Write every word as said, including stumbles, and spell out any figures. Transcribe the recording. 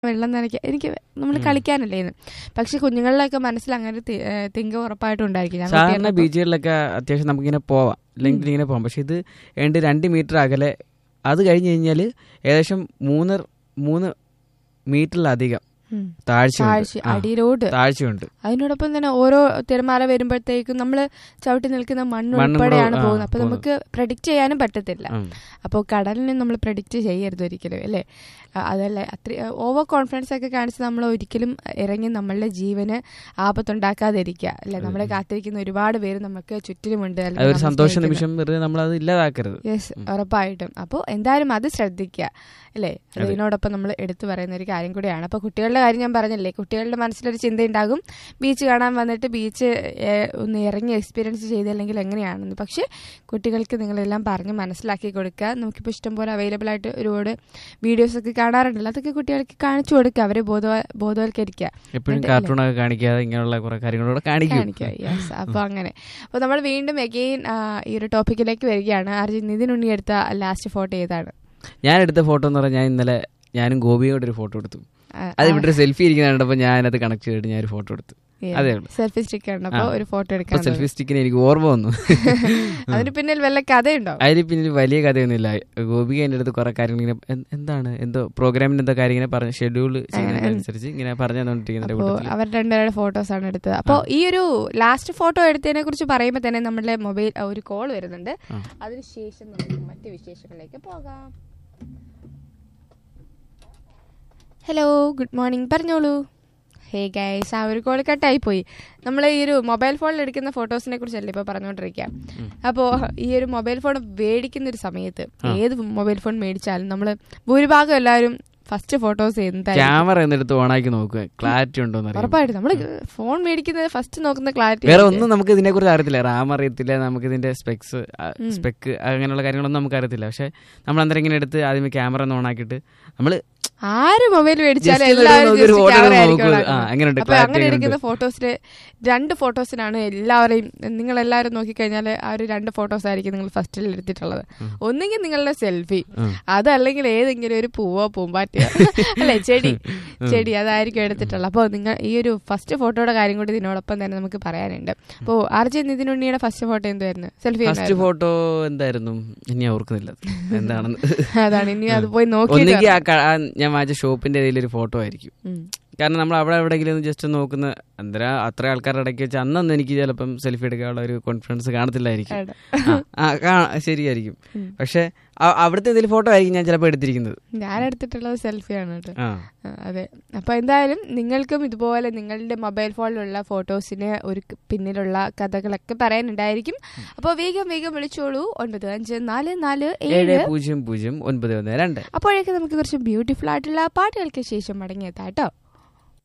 വെള്ളം നനയ്ക്കാൻ എനിക്ക് നമ്മൾ കളിക്കാനല്ലേ എന്ന്. പക്ഷെ കുഞ്ഞുങ്ങളിലൊക്കെ മനസ്സിൽ അങ്ങനെ തിങ്ക് ഉറപ്പായിട്ടും ഉണ്ടായിരിക്കും. സാധാരണ ബീച്ചുകളിലൊക്കെ അത്യാവശ്യം നമുക്കിങ്ങനെ പോവാം, അല്ലെങ്കിൽ ഇങ്ങനെ പോവാം. പക്ഷെ ഇത് ഏണ്ട് രണ്ട് മീറ്റർ അകലെ, അത് കഴിഞ്ഞ് കഴിഞ്ഞാൽ ഏകദേശം മൂന്ന് മൂന്ന് മീറ്ററിലധികം താഴ്ച അടിയിലോട്ട് താഴ്ചയുണ്ട്. അതിനോടൊപ്പം തന്നെ ഓരോ തിരമാല വരുമ്പോഴത്തേക്കും നമ്മൾ ചവിട്ടി നിൽക്കുന്ന മണ്ണ് ഉൾപ്പെടെയാണ് പോകുന്നത്. അപ്പൊ നമുക്ക് പ്രഡിക്റ്റ് ചെയ്യാനും പറ്റത്തില്ല. അപ്പോൾ കടലിനെ നമ്മൾ പ്രഡിക്റ്റ് ചെയ്യരുത് ഒരിക്കലും, അല്ലേ? അതല്ലേ അത്ര ഓവർ കോൺഫിഡൻസ് ഒക്കെ കാണിച്ച് നമ്മൾ ഒരിക്കലും ഇറങ്ങി നമ്മളുടെ ജീവന് ആപത്തുണ്ടാക്കാതിരിക്കുക, അല്ലെ? നമ്മളെ കാത്തിരിക്കുന്ന ഒരുപാട് പേര് നമുക്ക് ചുറ്റിലുമുണ്ട്. സന്തോഷ നിമിഷം നമ്മളത് ഇല്ലാതാക്കരുത്. യെസ്, ഉറപ്പായിട്ടും. അപ്പോൾ എന്തായാലും അത് ശ്രദ്ധിക്കുക, അല്ലേ? അതിനോടൊപ്പം നമ്മൾ എടുത്തു പറയുന്ന ഒരു കാര്യം കൂടിയാണ്. അപ്പോൾ കുട്ടികളുടെ കാര്യം ഞാൻ പറഞ്ഞില്ലേ, കുട്ടികളുടെ മനസ്സിലൊരു ചിന്തയുണ്ടാകും, ബീച്ച് കാണാൻ വന്നിട്ട് ബീച്ച് ഒന്ന് ഇറങ്ങി എക്സ്പീരിയൻസ് ചെയ്തില്ലെങ്കിൽ എങ്ങനെയാണെന്ന്. പക്ഷേ കുട്ടികൾക്ക് നിങ്ങളെല്ലാം പറഞ്ഞ് മനസ്സിലാക്കി കൊടുക്കുക. നമുക്കിപ്പോൾ ഇഷ്ടംപോലെ അവൈലബിൾ ആയിട്ട് ഒരുപാട് വീഡിയോസ് ഒക്കെ കാണാറുണ്ടല്ലോ, അതൊക്കെ കുട്ടികൾക്ക് കാണിച്ചു കൊടുക്കുക, അവരെ ബോധ ബോധവൽക്കരിക്കുക. എപ്പോഴും കാർട്ടൂണൊക്കെ കാണിക്കാതെ ഇങ്ങനെയുള്ള കുറെ കാര്യങ്ങളോട് കാണിക്കുക. യെസ്. അപ്പോൾ അങ്ങനെ അപ്പോൾ നമ്മൾ വീണ്ടും എഗെയിൻ ഈ ഒരു ടോപ്പിക്കിലേക്ക് വരികയാണ്. അർജുൻ, നിതിൻ ഉണ്ണി എടുത്ത ലാസ്റ്റ് ഫോട്ടോ ഏതാണ്? ഞാൻ എടുത്ത ഫോട്ടോ എന്ന് പറഞ്ഞാൽ, ഞാൻ ഇന്നലെ ഞാനും ഗോപിയോട് ഒരു ഫോട്ടോ എടുത്തു. അത് ഇവിടെ ഒരു സെൽഫി ഇരിക്കുന്നുണ്ടപ്പോൾ ഞാനത് കണക്ട് ചെയ്തിട്ട് ഞാൻ ഒരു ഫോട്ടോ എടുത്തു. അതേ ഉള്ളൂ. സെൽഫി സ്റ്റിക്ക് കണ്ടപ്പോൾ ഒരു ഫോട്ടോ എടുക്കാൻ. സെൽഫി സ്റ്റിക്കിന് എനിക്ക് ഓർമ്മ വന്നു. അതിന് പിന്നിൽ വല്ല കഥയുണ്ടോ? അതിന് പിന്നിൽ വലിയ കഥയൊന്നുമില്ല. ഗോപിക എൻ്റെ അടുത്ത് കുറെ കാര്യങ്ങൾ ഇങ്ങനെ എന്താണ് എന്തോ പ്രോഗ്രാമിന് എന്തോ കാര്യം ഇങ്ങനെ പറഞ്ഞ ഷെഡ്യൂൾ അനുസരിച്ച് ഇങ്ങനെ പറഞ്ഞുകൊണ്ടിരിക്കുന്നത്. അവർ രണ്ടുപേരുടെ ഫോട്ടോസ് ആണ് എടുത്തത്. അപ്പോൾ ഈ ഒരു ലാസ്റ്റ് ഫോട്ടോ എടുത്തതിനെ കുറിച്ച് പറയുമ്പോൾ തന്നെ നമ്മുടെ മൊബൈൽ ഒരു കോൾ വരുന്നുണ്ട്. അതിനുശേഷം നമുക്ക് മറ്റു വിശേഷങ്ങളിലേക്ക് പോകാം. ഹലോ, ഗുഡ് മോർണിംഗ്, പറഞ്ഞോളൂ. ഹേ ഗൈസ്, ആ ഒരു കോൾ കട്ടായി പോയി. നമ്മൾ ഈ ഒരു മൊബൈൽ ഫോണിൽ എടുക്കുന്ന ഫോട്ടോസിനെ കുറിച്ചല്ലേ ഇപ്പോൾ പറഞ്ഞുകൊണ്ടിരിക്കുക. അപ്പോൾ ഈ ഒരു മൊബൈൽ ഫോൺ മേടിക്കുന്ന ഒരു സമയത്ത്, ഏത് മൊബൈൽ ഫോൺ മേടിച്ചാലും നമ്മൾ ഭൂരിഭാഗം എല്ലാവരും ഫസ്റ്റ് ഫോട്ടോസ് ക്യാമറ എന്നിട്ട് ഓണാക്കി നോക്കുക, ക്ലാരിറ്റി ഉണ്ടോ എന്ന്. ഉറപ്പായിട്ടും നമ്മൾ ഫോൺ മേടിക്കുന്നത് ഫസ്റ്റ് നോക്കുന്ന ക്ലാരിറ്റി. വേറെ ഒന്നും നമുക്ക് ഇതിനെ കുറിച്ച് അറിയത്തില്ല, റാം അറിയത്തില്ല, നമുക്ക് ഇതിന്റെ സ്പെക്സ് സ്പെക്ക് അങ്ങനെയുള്ള കാര്യങ്ങളൊന്നും നമുക്ക് അറിയത്തില്ല. പക്ഷെ നമ്മൾ അന്നേരം ഇങ്ങനെ എടുത്ത് ആദ്യമേ ക്യാമറ ഒന്ന് ഓണാക്കിയിട്ട് നമ്മൾ ആര് മൊബൈൽ മേടിച്ചാലും എല്ലാവരും അങ്ങനെ എടുക്കുന്ന ഫോട്ടോസില് രണ്ട് ഫോട്ടോസിനാണ് എല്ലാവരെയും, നിങ്ങൾ എല്ലാവരും നോക്കിക്കഴിഞ്ഞാൽ ആ ഒരു രണ്ട് ഫോട്ടോസ് ആയിരിക്കും നിങ്ങൾ ഫസ്റ്റിൽ എടുത്തിട്ടുള്ളത്. ഒന്നെങ്കിൽ നിങ്ങളുടെ സെൽഫി, അതല്ലെങ്കിൽ ഏതെങ്കിലും ഒരു പൂവോ പൂമ്പാറ്റയോ അല്ലെ ചെടി ചെടി അതായിരിക്കും എടുത്തിട്ടുള്ളത്. അപ്പോൾ നിങ്ങൾ ഈ ഒരു ഫസ്റ്റ് ഫോട്ടോയുടെ കാര്യം കൂടി ഇതിനോടൊപ്പം തന്നെ നമുക്ക് പറയാനുണ്ട്. അപ്പോൾ ആർജെ നിതിനുണ്ണിയുടെ ഫസ്റ്റ് ഫോട്ടോ എന്തായിരുന്നു? സെൽഫി ഫസ്റ്റ് ഫോട്ടോ എന്തായിരുന്നു? ഇനി ഓർക്കുന്നില്ല എന്താണെന്ന്. അതാണ് ഇനി അത് പോയി നോക്കി ഞാൻ വാങ്ങിച്ച ഷോപ്പിന്റെ ഏതെങ്കിലും ഒരു ഫോട്ടോ ആയിരിക്കും. കാരണം നമ്മൾ അവിടെ എവിടെയെങ്കിലും ജസ്റ്റ് നോക്കുന്ന എന്താ അത്ര ആൾക്കാരുടെ ഇടയ്ക്ക് വെച്ചാൽ അന്നൊന്നും എനിക്ക് ചിലപ്പം സെൽഫി എടുക്കാനുള്ള ഒരു കോൺഫിഡൻസ് കാണത്തില്ലായിരിക്കും. ശരിയായിരിക്കും. പക്ഷെ അവിടുത്തെ എന്തെങ്കിലും ഫോട്ടോ ആയിരിക്കും ഞാൻ ചിലപ്പോൾ എടുത്തിരിക്കുന്നത്. ഞാൻ എടുത്തിട്ടുള്ളത് സെൽഫിയാണ് കേട്ടോ. അതെ. അപ്പൊ എന്തായാലും നിങ്ങൾക്കും ഇതുപോലെ നിങ്ങളുടെ മൊബൈൽ ഫോണിലുള്ള ഫോട്ടോസിന് ഒരു പിന്നിലുള്ള കഥകളൊക്കെ പറയാനുണ്ടായിരിക്കും. അപ്പോൾ വേഗം വേഗം വിളിച്ചോളൂ. ഒൻപത് അഞ്ച് നാല് നാല് ഏഴ് പൂജ്യം പൂജ്യം ഒൻപത് ഒന്ന് രണ്ട്. അപ്പോഴേക്കും നമുക്ക് കുറച്ച് ബ്യൂട്ടിഫുൾ ആയിട്ടുള്ള പാട്ടുകൾക്ക് ശേഷം മടങ്ങിയെത്താം കേട്ടോ.